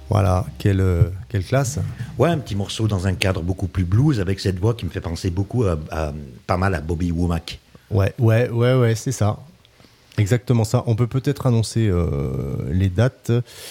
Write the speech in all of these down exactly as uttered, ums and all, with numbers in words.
Voilà, quelle, euh, quelle classe. Ouais, un petit morceau dans un cadre beaucoup plus blues avec cette voix qui me fait penser beaucoup à, à pas mal à Bobby Womack. Ouais, ouais, ouais, ouais, c'est ça. Exactement ça. On peut peut-être annoncer euh, les dates.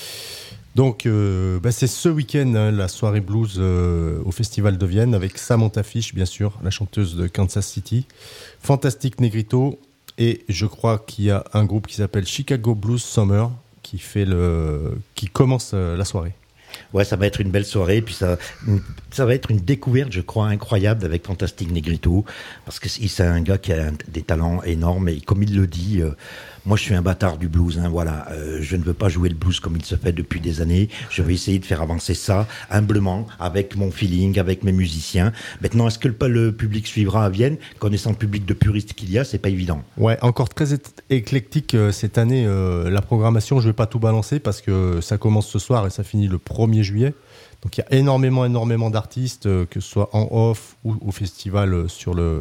Donc, euh, bah, c'est ce week-end, hein, la soirée blues euh, au Festival de Vienne, avec Samantha Fish, bien sûr, la chanteuse de Kansas City, Fantastic Negrito, et je crois qu'il y a un groupe qui s'appelle Chicago Blues Summer qui fait le, qui commence euh, la soirée. Ouais, ça va être une belle soirée, puis ça, ça va être une découverte, je crois, incroyable avec Fantastic Negrito, parce que c'est un gars qui a un, des talents énormes, et comme il le dit, euh, moi je suis un bâtard du blues, hein, voilà, euh, je ne veux pas jouer le blues comme il se fait depuis des années, je vais essayer de faire avancer ça humblement, avec mon feeling, avec mes musiciens. Maintenant, est-ce que le, le public suivra à Vienne? Connaissant le public de puristes qu'il y a, c'est pas évident. Ouais, encore très éclectique euh, cette année, euh, la programmation, je vais pas tout balancer, parce que ça commence ce soir et ça finit le premier juillet. Donc il y a énormément, énormément d'artistes, euh, que ce soit en off ou au festival euh, sur le...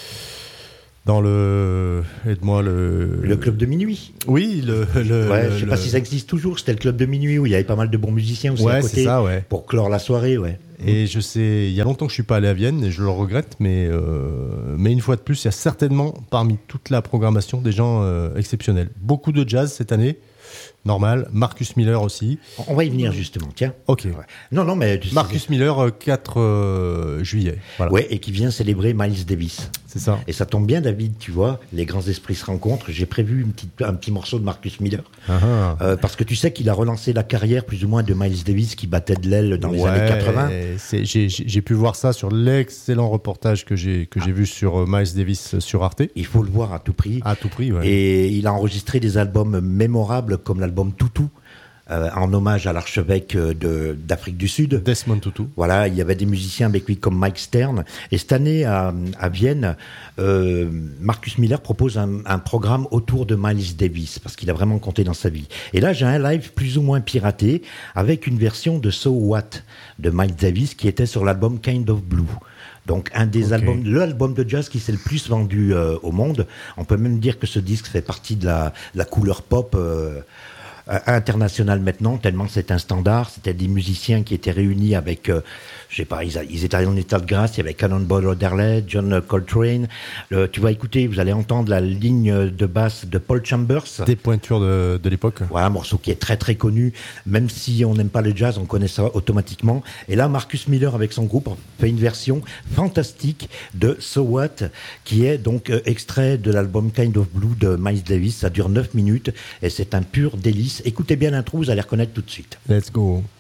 Dans le... Aide-moi, le... Le club de minuit. Oui, le... le ouais, le, je sais le... pas si ça existe toujours, c'était le club de minuit où il y avait pas mal de bons musiciens aussi ouais, à côté. c'est ça, ouais. Pour clore la soirée, ouais. Et je sais, il y a longtemps que je suis pas allé à Vienne et je le regrette, mais, euh, mais une fois de plus, il y a certainement parmi toute la programmation des gens euh, exceptionnels. Beaucoup de jazz cette année. Normal, Marcus Miller aussi. On va y venir justement, tiens. Ok. Ouais. Non, non, mais... Tu Marcus sais, Miller, quatre euh, juillet. Voilà. Ouais, et qui vient célébrer Miles Davis. C'est ça. Et ça tombe bien, David, tu vois, les grands esprits se rencontrent. J'ai prévu une petite, un petit morceau de Marcus Miller. Uh-huh. Euh, parce que tu sais qu'il a relancé la carrière plus ou moins de Miles Davis qui battait de l'aile dans les ouais, années quatre-vingts. C'est, j'ai, j'ai pu voir ça sur l'excellent reportage que j'ai, que j'ai vu sur euh, Miles Davis sur Arte. Il faut le voir à tout prix. À tout prix, ouais. Et il a enregistré des albums mémorables comme l'album Toutou. Euh, en hommage à l'archevêque de, d'Afrique du Sud. Desmond Tutu. Voilà, il y avait des musiciens avec lui comme Mike Stern. Et cette année, à, à Vienne, euh, Marcus Miller propose un, un programme autour de Miles Davis, parce qu'il a vraiment compté dans sa vie. Et là, j'ai un live plus ou moins piraté, avec une version de So What de Miles Davis, qui était sur l'album Kind of Blue. Donc un des okay. albums, le album de jazz qui s'est le plus vendu euh, au monde. On peut même dire que ce disque fait partie de la, la couleur pop euh, international maintenant, tellement c'est un standard. C'était des musiciens qui étaient réunis avec, euh, je sais pas, ils, ils étaient en état de grâce. Il y avait Cannonball Adderley, John Coltrane. Le, tu vas écouter, vous allez entendre la ligne de basse de Paul Chambers. Des pointures de, de l'époque. Voilà, un morceau qui est très très connu. Même si on n'aime pas le jazz, on connaît ça automatiquement. Et là, Marcus Miller avec son groupe fait une version fantastique de So What, qui est donc euh, extrait de l'album Kind of Blue de Miles Davis. Ça dure neuf minutes et c'est un pur délice. Écoutez bien l'intro, vous allez reconnaître tout de suite. Let's go.